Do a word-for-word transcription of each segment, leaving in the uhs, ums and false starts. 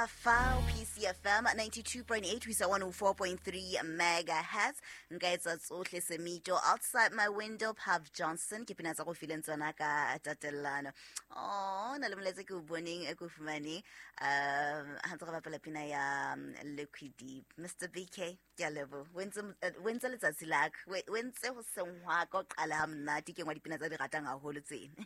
F P C F M ninety-two point eight, we saw one oh four point three megahertz. Nkaetsa tsohle semito outside my window. Pav Johnson ke pina tsa go fileng tsona ka tatellano. Oh, na le moletse ke boneng e go fumane um ha ntse ba pela pina ya Liquid Deep. Mister B K ke a lebo wentse wentse letsatsi lak wentse ho senhwa ka qala ha mnati ke ngwa dipina tsa di ratang haholo tsene.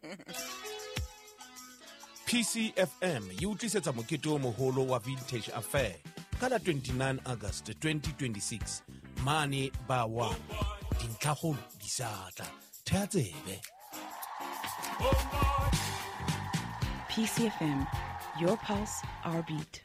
P C F M yi utlisetsa mokete o moholo wa Vintage Affair ka la twenty-nine August twenty twenty-six mane ba wa dintlhagolo di satla thea tsebe. P C F M, your pulse, our beat.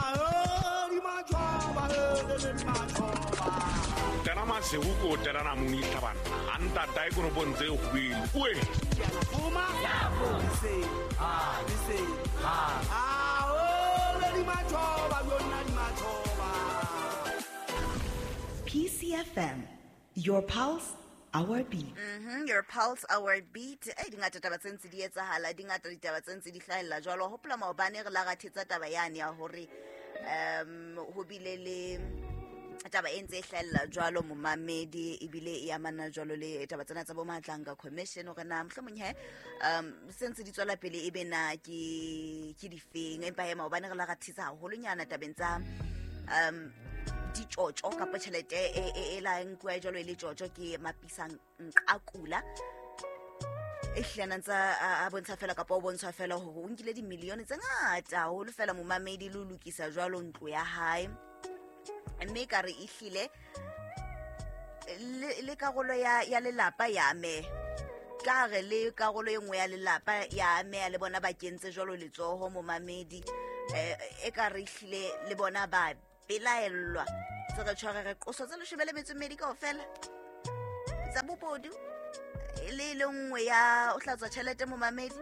Tera maseuko tera na muni taban anta tai kono bonze khwil we uma ya bonse ah dise ah ah o le machoba yona di machoba. P C F M, your pulse, our beat. Mhm, your pulse, our beat. Eh dingata taba tsentse di etsahala, dingata ditaba tsentse di hlahella jwalo hopola maobane re la gathetsa taba yane ya hore um ho bile le taba e ntse hlahella jwalo momamedi ebile e amana jwalo le taba tsena tsa bo Matlanga Commission o rena mohlomong he um sentse di tswela pele e be na ke ke difeng empa he maobane re la gathetsa haholo nyana tabeng tsa um di tjotjo ka potšhelete e e la nkwa jwalo le tjotjo ke mapisang nkakula e hlena ntsa a bontsha fela ka po bontsha fela ho o nkile di milione tse ngata ho le fela momamedi le lokisa jwalo ntlo ya hae mme ka re ihlile le karolo ya ya lelapa ya me ka re le karolo e nngwe ya lelapa ya me le bona ba kentse jwalo letsoho momamedi e ka re ihlile le bona ba belaelwa tse re tshwara re qoso tse le shebele metso medi ka ofela tsa bobodu le le nngwe ya o hlatswa tšhelete momamedi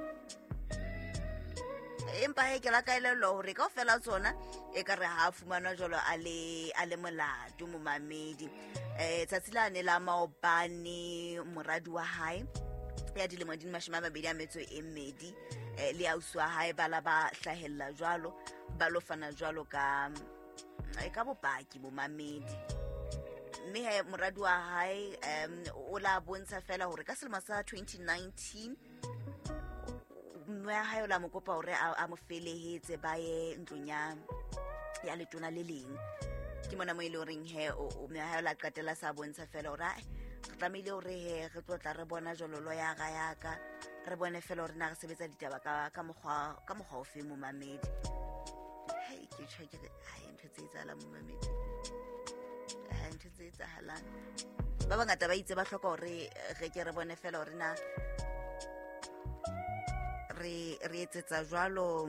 empa he ke la ka ile lo re ka ofela tsona e ka re ha fumana jolo a le a le molato momamedi eh tsatsila ne la maobane moradi wa hae ya dilemo di mashima mabedi a metso e mmedi le auswa hae bala ba hlahella jwalo ba lo fana jwalo ka e ka bopaki momamedi mme he moradi wa hae um o la bontsha fela hore ka selemo sa twenty nineteen mme ha yo la mokopa hore a mo felehetse ba ye ntlonya ya letona le leng ke mona mo ile reng he o mme ha yo la qatela sa bontsha fela hore re tlamile hore he re tlotla re bona jololo ya ga yaka re bone fela hore na re sebetsa ditaba ka ka mogwa ka mogwa o fe momamedi hey ke tshwake ai ntse tsala momamedi ai ntse tsala ba bangata ba itse ba hloka hore re ke re bone fela hore na re re etsetsa jwalo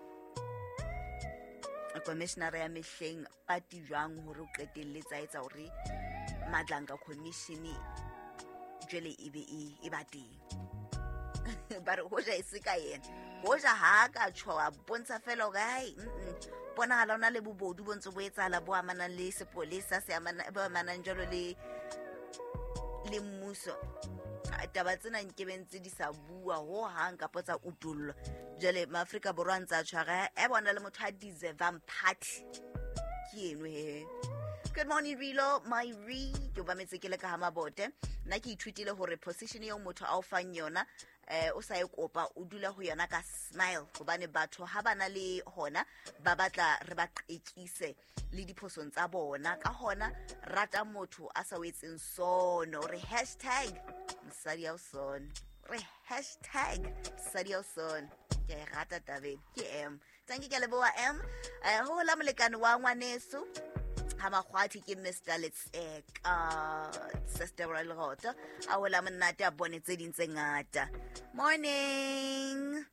commissioner ya mehleng pati jwang hore o qetelletsa etsa hore Matlanga Commission jwele ebe e ba teng ba re ho ja isika yena ho ja ha ka tshwa bontsha fela hore hai bona hala ona le bobodu bontse bo etsala bo amana le sepolesa se amana ba amana jwalo le le mmuso taba tsena nke bentse di sa bua ho hang ka potsa utullo jale maAfrika borwa ntsa tshwara e bona le motho a deserve party ke eno he. Good morning Rilo, my re ke ba metse ke le ka ha mabote nna ke ithutile hore position ya motho a o fang yona eh o sa e kopa o dula ho yona ka smile gobane batho ha bana le hona ba batla re ba qekise le diphosong tsa bona ka hona rata motho a sa wetseng sono re hashtag msadi ya son re hashtag msadi ya son ke rata tabe ke em thank you ke leboa em eh ho la molekane wa ngwaneso ha magwati ke Mister Letseka Sister Royalhota a wela mnate a bone tse ding tse ngata. Morning.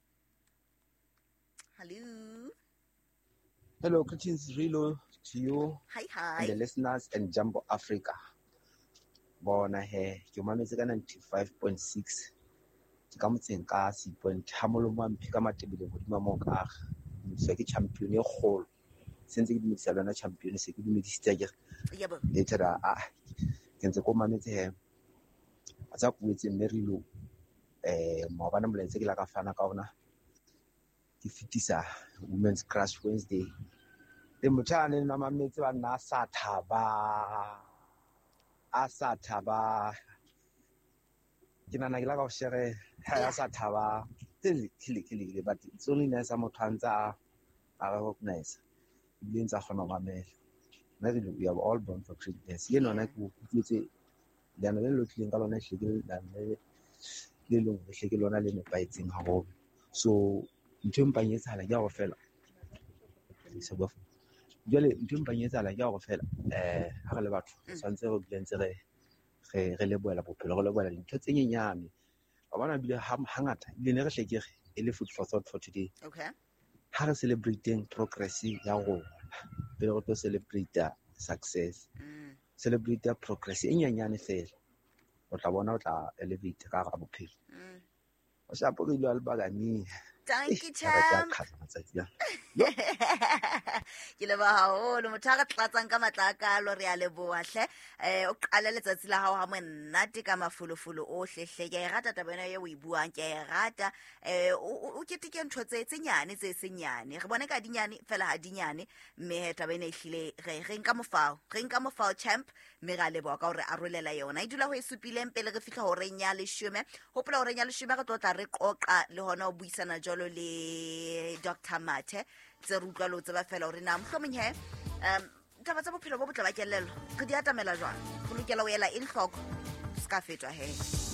Hello. Hello, greetings Rilo to you. Hi hi. And the listeners and Jumbo Africa. Bona he ke mametse ka ninety-five point six. Ke ka motseng ka six point hamolo mo mpika matebele godima mo ka. Se ke champion e kgolo. Since ke dumedisa lona champion se ke dumedisitse ke yebo later a ke ntse ko mametse he a tsa puetse Merilo eh mo bana moletse ke la ka fana ka ona ke fitisa Women's Crush Wednesday le motjane na mametse ba nna sa thaba a sa thaba ke nana ke la ka o share ha ya sa thaba tele kile kile but it's only nice mo tshwantsa a recognize le ntsa khona mamela na we have all born for greatness ye nona ke utse le na le lo tleng ka lona hleke la le le lo hleke lona le ne paitseng ha go so ntho mpanyetsa la ya go fela se bofa jole ntho mpanyetsa la ya go fela eh ha re le batho tsantse go blentse re re re le boela bophelo go le boela ntho tse nyenyane ba bona bile hangata ile ne re hlekege e le food for thought for today. Okay. Ha re celebrating progress ya go pele go to celebrate success Mm. celebrate progress e nyenyane fela o tla bona o tla elevate ka ga bophelo Mm. o sa po ile albagani Thank you, champ. Ke leba haholo motho a re tlatsang ka matlakalo re a leboa hle eh o qala letsatsi la hao ha monate ka mafolofolo ohle hle ke rata tabena ye o e buang ke rata eh o keteke ntho tse tsenyane tse senyane re bone ka dinyane fela ha dinyane mme tabena e hlile re re nka mofao re nka mofao champ mme ga leboa ka hore a rolela yona e dula ho e supileng pele re fihla ho renya le shume hopola ho renya le shume re tlotla re qoqa le hona o buisana jalo le Doctor Mathe tse re utlwa lo tseba fela hore na mohlomong he um taba tsa bophelo bo botle ba kelello re di atamela jwang go lokela o ela in hloko ska fetwa he